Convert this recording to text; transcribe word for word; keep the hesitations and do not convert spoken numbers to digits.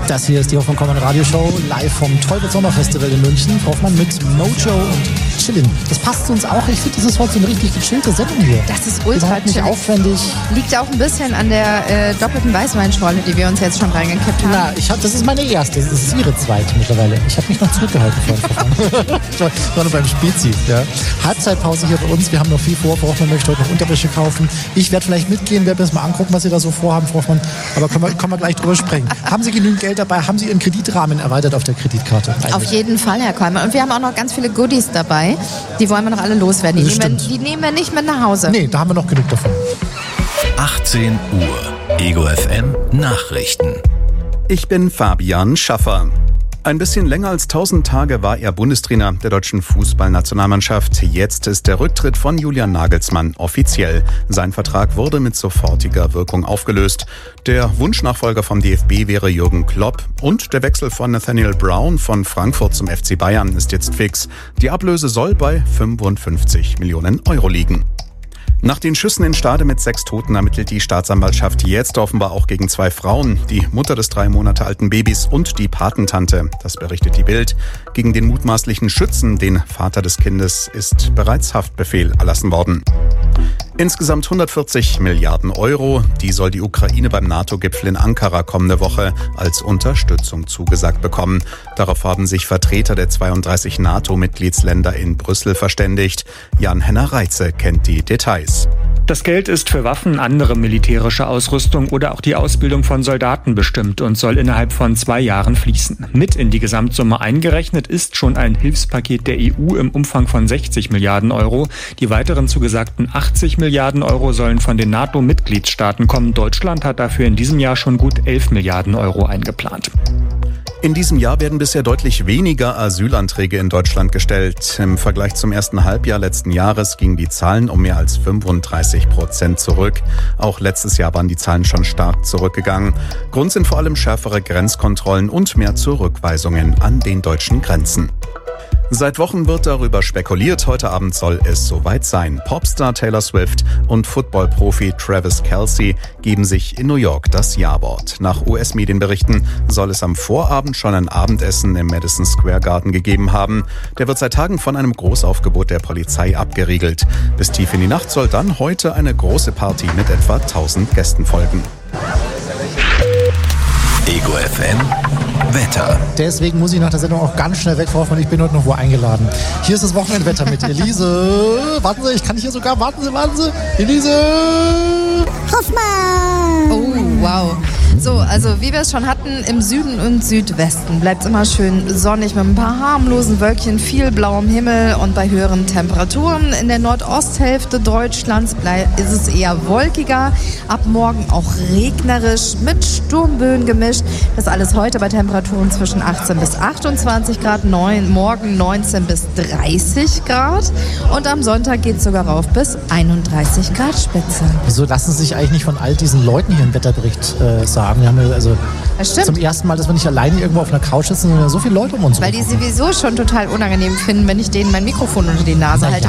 Das hier ist die Hoffmann Kommern Radioshow, live vom Teufels Sommerfestival in München. Hoffmann mit Mojo und Chillin. Das passt zu uns auch. Ich finde, das ist heute so eine richtig gechillte Sendung hier. Das ist ultra Überhaupt nicht chillig. aufwendig. Liegt auch ein bisschen an der äh, doppelten Weißweinschorle, die wir uns jetzt schon reingekippt haben. Na, ich hab, das ist meine erste. Das ist ihre zweite mittlerweile. Ich habe mich noch zurückgehalten vorhin. Ich war war nur beim Spezi. Ja. Halbzeitpause hier bei uns. Wir haben noch viel vor. Frau Hoffmann möchte heute noch Unterwäsche kaufen. Ich werde vielleicht mitgehen, werde mir das mal angucken, was Sie da so vorhaben, Frau Hoffmann. Aber können wir, können wir gleich drüber sprechen. Haben Sie genügend Geld dabei? Haben Sie Ihren Kreditrahmen erweitert auf der Kreditkarte? Eigentlich? Auf jeden Fall, Herr Kolmer. Und wir haben auch noch ganz viele Goodies dabei. Die wollen wir noch alle loswerden. Die, Das nehmen wir, stimmt. die nehmen wir nicht mit nach Hause. Nee, da haben wir noch genug davon. achtzehn Uhr. Ego F M Nachrichten. Ich bin Fabian Schaffer. Ein bisschen länger als tausend Tage war er Bundestrainer der deutschen Fußballnationalmannschaft. Jetzt ist der Rücktritt von Julian Nagelsmann offiziell. Sein Vertrag wurde mit sofortiger Wirkung aufgelöst. Der Wunschnachfolger vom D F B wäre Jürgen Klopp. Und der Wechsel von Nathaniel Brown von Frankfurt zum F C Bayern ist jetzt fix. Die Ablöse soll bei fünfundfünfzig Millionen Euro liegen. Nach den Schüssen in Stade mit sechs Toten ermittelt die Staatsanwaltschaft jetzt offenbar auch gegen zwei Frauen, die Mutter des drei Monate alten Babys und die Patentante. Das berichtet die Bild. Gegen den mutmaßlichen Schützen, den Vater des Kindes, ist bereits Haftbefehl erlassen worden. Insgesamt hundertvierzig Milliarden Euro, die soll die Ukraine beim NATO-Gipfel in Ankara kommende Woche als Unterstützung zugesagt bekommen. Darauf haben sich Vertreter der zweiunddreißig NATO-Mitgliedsländer in Brüssel verständigt. Jan-Henner Reitze kennt die Details. Das Geld ist für Waffen, andere militärische Ausrüstung oder auch die Ausbildung von Soldaten bestimmt und soll innerhalb von zwei Jahren fließen. Mit in die Gesamtsumme eingerechnet ist schon ein Hilfspaket der E U im Umfang von sechzig Milliarden Euro. Die weiteren zugesagten achtzig Milliarden Euro sollen von den NATO-Mitgliedstaaten kommen. Deutschland hat dafür in diesem Jahr schon gut elf Milliarden Euro eingeplant. In diesem Jahr werden bisher deutlich weniger Asylanträge in Deutschland gestellt. Im Vergleich zum ersten Halbjahr letzten Jahres gingen die Zahlen um mehr als fünfunddreißig Prozent zurück. Auch letztes Jahr waren die Zahlen schon stark zurückgegangen. Grund sind vor allem schärfere Grenzkontrollen und mehr Zurückweisungen an den deutschen Grenzen. Seit Wochen wird darüber spekuliert, heute Abend soll es soweit sein. Popstar Taylor Swift und Football-Profi Travis Kelce geben sich in New York das Ja-Wort. Nach U S-Medienberichten soll es am Vorabend schon ein Abendessen im Madison Square Garden gegeben haben. Der wird seit Tagen von einem Großaufgebot der Polizei abgeriegelt. Bis tief in die Nacht soll dann heute eine große Party mit etwa tausend Gästen folgen. Ego F M Wetter. Deswegen muss ich nach der Sendung auch ganz schnell weg, Frau Hoffmann. Ich bin heute noch wo eingeladen. Hier ist das Wochenendwetter mit Elise. Warten Sie, ich kann hier sogar. Warten Sie, warten Sie. Elise Hoffmann. Oh, wow. So, also wie wir es schon hatten, im Süden und Südwesten bleibt es immer schön sonnig mit ein paar harmlosen Wölkchen, viel blauem Himmel und bei höheren Temperaturen. In der Nordosthälfte Deutschlands bleibt, ist es eher wolkiger, ab morgen auch regnerisch mit Sturmböen gemischt. Das alles heute bei Temperaturen zwischen achtzehn bis achtundzwanzig Grad, neun, morgen neunzehn bis dreißig Grad und am Sonntag geht es sogar rauf bis einunddreißig Grad Spitze. Wieso lassen Sie sich eigentlich nicht von all diesen Leuten hier im Wetterbericht äh, sagen? Wir haben ja also Das stimmt. zum ersten Mal, dass wir nicht alleine irgendwo auf einer Couch sitzen, sondern so viele Leute um uns Weil die rum. sowieso schon total unangenehm finden, wenn ich denen mein Mikrofon unter die Nase Na halte. ja.